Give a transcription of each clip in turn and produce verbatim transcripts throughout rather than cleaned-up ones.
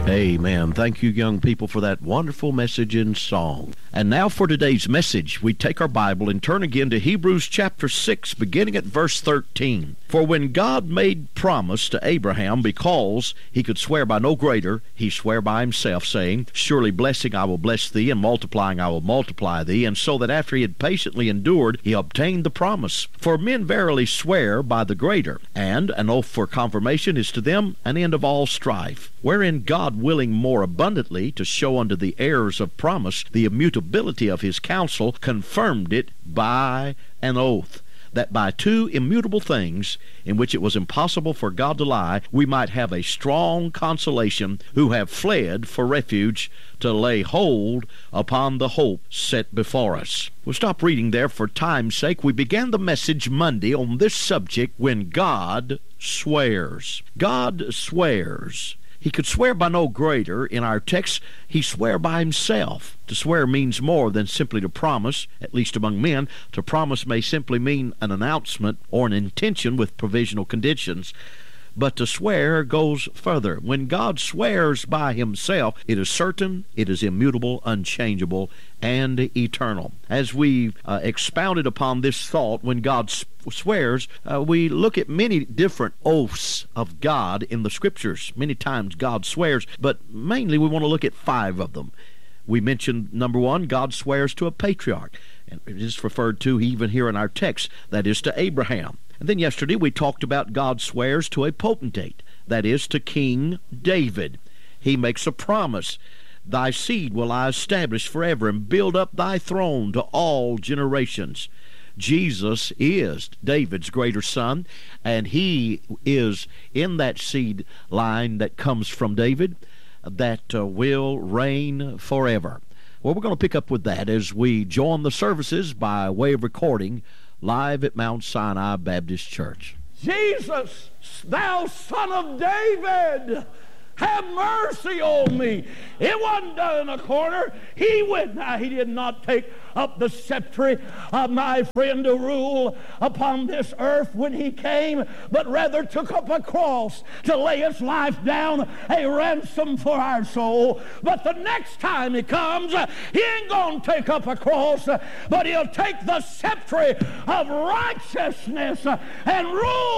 Amen. Thank you, young people, for that wonderful message and song. And now for today's message, we take our Bible and turn again to Hebrews chapter six, beginning at verse thirteen. For when God made promise to Abraham, because he could swear by no greater, he sware by himself, saying, Surely blessing I will bless thee, and multiplying I will multiply thee. And so that after he had patiently endured, he obtained the promise. For men verily swear by the greater, and an oath for confirmation is to them an end of all strife, wherein God, willing more abundantly to show unto the heirs of promise the immutability of his counsel, confirmed it by an oath, that by two immutable things, in which it was impossible for God to lie, we might have a strong consolation, who have fled for refuge, to lay hold upon the hope set before us. We'll stop reading there for time's sake. We began the message Monday on this subject, when God swears. God swears. He could swear by no greater. In our text, he sware by himself. To swear means more than simply to promise, at least among men. To promise may simply mean an announcement or an intention with provisional conditions. But to swear goes further. When God swears by himself, it is certain, it is immutable, unchangeable, and eternal. As we uh, expounded upon this thought, when God swears, uh, we look at many different oaths of God in the Scriptures. Many times God swears, but mainly we want to look at five of them. We mentioned, number one, God swears to a patriarch. And it is referred to even here in our text, that is to Abraham. And then yesterday we talked about God swears to a potentate, that is to King David. He makes a promise. Thy seed will I establish forever, and build up thy throne to all generations. Jesus is David's greater son, and he is in that seed line that comes from David that uh, will reign forever. Well, we're going to pick up with that as we join the services by way of recording live at Mount Sinai Baptist Church. Jesus, thou son of David, have mercy on me. It wasn't done in a corner. He went. Now, he did not take up the scepter of my friend to rule upon this earth when he came, but rather took up a cross to lay his life down, a ransom for our soul. But the next time he comes, he ain't going to take up a cross, but he'll take the scepter of righteousness and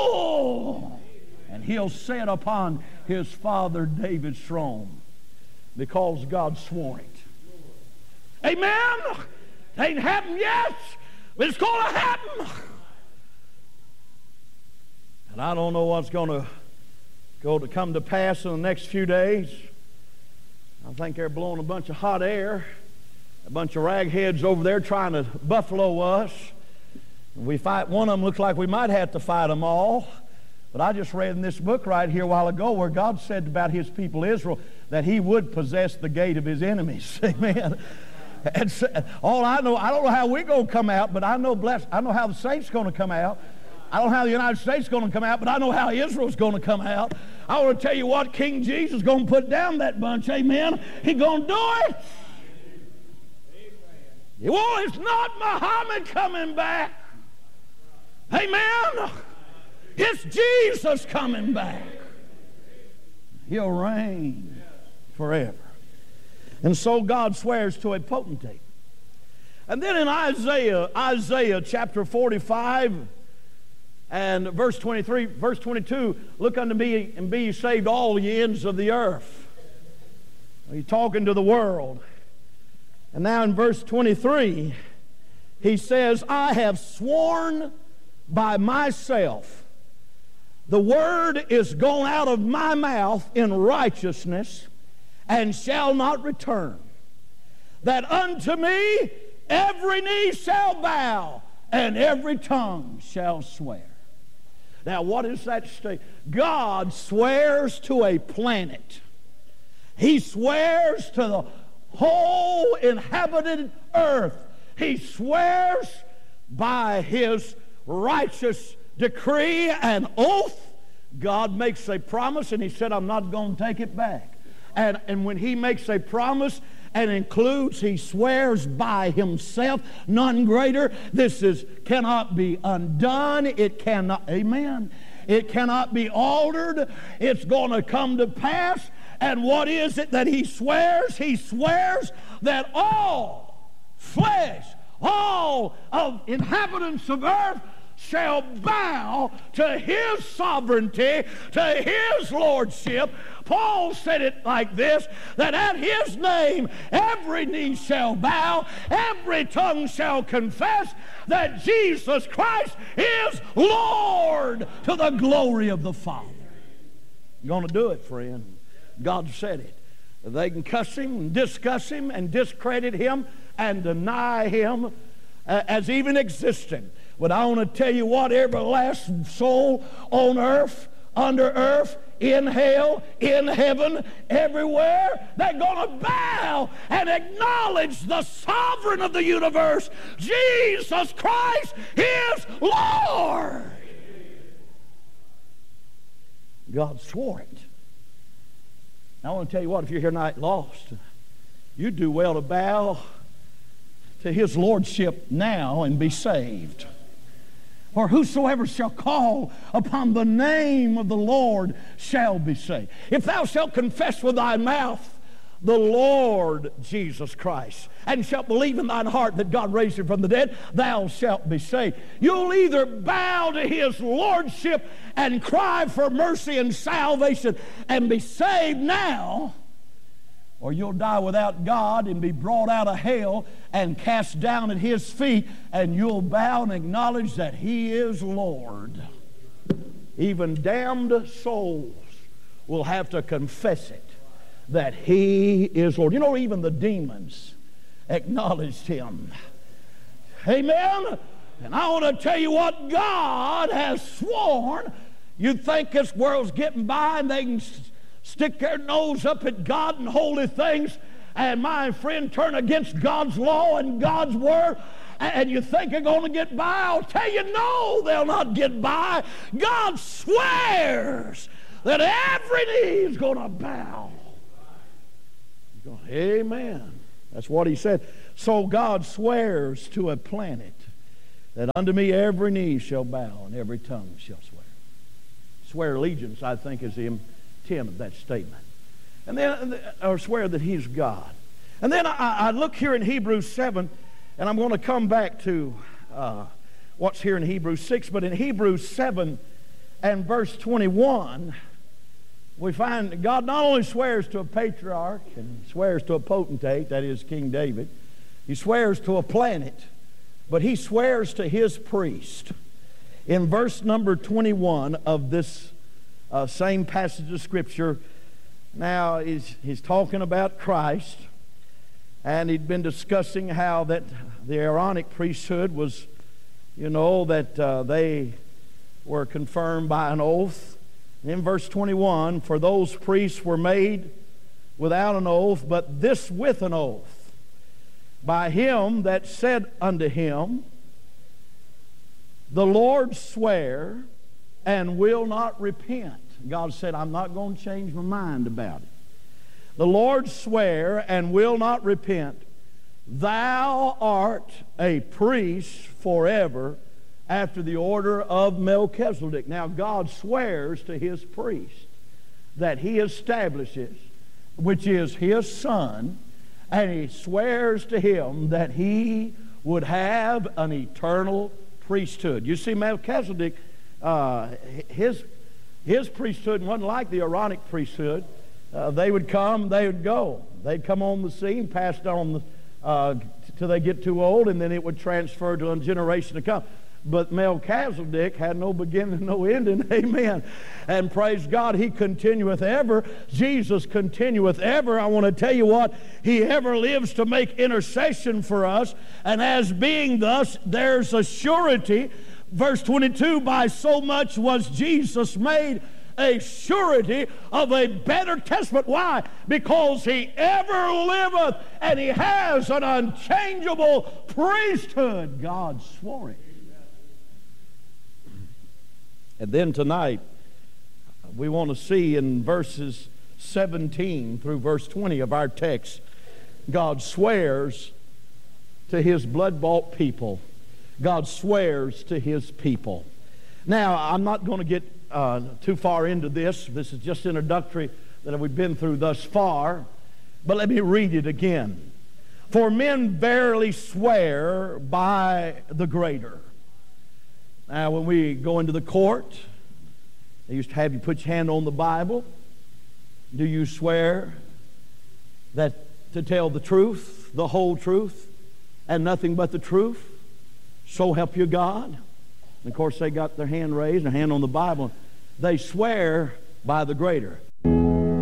rule. And he'll sit upon his father David's throne, because God swore it. Amen? It ain't happened yet, but it's going to happen. And I don't know what's going to go to come to pass in the next few days. I think they're blowing a bunch of hot air, a bunch of ragheads over there trying to buffalo us. We fight one of them. Looks like we might have to fight them all. But I just read in this book right here a while ago where God said about his people Israel that he would possess the gate of his enemies. Amen. And so, all I know, I don't know how we're going to come out, but I know bless, I know how the saints going to come out. I don't know how the United States is going to come out, but I know how Israel's going to come out. I want to tell you what, King Jesus is going to put down that bunch. Amen. He's going to do it. Well, it's not Muhammad coming back. Amen. It's Jesus coming back. He'll reign forever. And so God swears to a potentate. And then in Isaiah, Isaiah chapter forty-five and verse twenty-three, verse twenty-two, look unto me and be ye saved all ye ends of the earth. He's talking to the world. And now in verse twenty-three, he says, I have sworn by myself. The word is gone out of my mouth in righteousness, and shall not return, that unto me every knee shall bow, and every tongue shall swear. Now, what is that state? God swears to a planet. He swears to the whole inhabited earth. He swears by his righteous decree and oath. God makes a promise, and he said, I'm not going to take it back. And, and when he makes a promise and includes, he swears by himself, none greater. This is cannot be undone. It cannot, amen. It cannot be altered. It's going to come to pass. And what is it that he swears? He swears that all flesh, all of inhabitants of earth shall bow to his sovereignty, to his lordship. Paul said it like this, that at his name every knee shall bow, every tongue shall confess that Jesus Christ is Lord, to the glory of the Father. You're going to do it, friend. God said it. They can cuss him and discuss him and discredit him and deny him uh, as even existing. But I want to tell you what, every last soul on earth, under earth, in hell, in heaven, everywhere, they're going to bow and acknowledge the sovereign of the universe. Jesus Christ is Lord. God swore it. Now, I want to tell you what, if you're here tonight lost, you do well to bow to his lordship now and be saved. For whosoever shall call upon the name of the Lord shall be saved. If thou shalt confess with thy mouth the Lord Jesus Christ, and shalt believe in thine heart that God raised him from the dead, thou shalt be saved. You'll either bow to his lordship and cry for mercy and salvation and be saved now, or you'll die without God and be brought out of hell and cast down at his feet, and you'll bow and acknowledge that he is Lord. Even damned souls will have to confess it, that he is Lord. You know, even the demons acknowledged him. Amen? And I want to tell you what God has sworn. You think this world's getting by and they can stick their nose up at God and holy things, and my friend, turn against God's law and God's word, and you think they're going to get by? I'll tell you, no, they'll not get by. God swears that every knee is going to bow. Go, amen. That's what he said. So God swears to a planet that unto me every knee shall bow and every tongue shall swear. Swear allegiance, I think, is the intent of that statement. And then, or swear that he's God. And then I, I look here in Hebrews seven, and I'm going to come back to uh, what's here in Hebrews six, but in Hebrews seven and verse twenty-one, we find that God not only swears to a patriarch and swears to a potentate, that is King David, he swears to a planet, but he swears to his priest. In verse number twenty-one of this uh, same passage of Scripture, now he's, he's talking about Christ, and he'd been discussing how that the Aaronic priesthood was, you know, that uh, they were confirmed by an oath. In verse twenty-one, for those priests were made without an oath, but this with an oath, by him that said unto him, the Lord swear and will not repent. God said, I'm not going to change my mind about it. The Lord swear and will not repent, thou art a priest forever, after the order of Melchizedek. Now God swears to his priest that he establishes, which is his son, and he swears to him that he would have an eternal priesthood. You see, Melchizedek, uh, his, his priesthood wasn't like the Aaronic priesthood. Uh, they would come, they would go. They'd come on the scene, passed on the, uh, till they get too old, and then it would transfer to a generation to come. But Melchizedek had no beginning, no ending. Amen. And praise God, he continueth ever. Jesus continueth ever. I want to tell you what, he ever lives to make intercession for us. And as being thus, there's a surety. Verse twenty-two, by so much was Jesus made a surety of a better testament. Why? Because he ever liveth, and he has an unchangeable priesthood. God swore it. And then tonight, we want to see in verses seventeen through verse twenty of our text, God swears to his blood-bought people. God swears to his people. Now, I'm not going to get uh, too far into this. This is just introductory that we've been through thus far, but let me read it again. For men verily swear by the greater. Now, when we go into the court, they used to have you put your hand on the Bible. Do you swear that to tell the truth, the whole truth, and nothing but the truth? So help you God. And of course, they got their hand raised, their hand on the Bible. They swear by the greater.